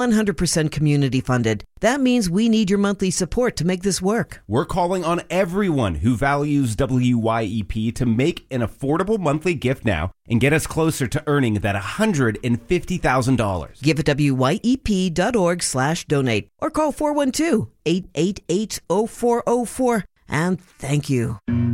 100% community funded. That means we need your monthly support to make this work. We're calling on everyone who values WYEP to make an affordable monthly gift now and get us closer to earning that $150,000. Give at wyep.org/donate or call 412-888-0404. And thank you.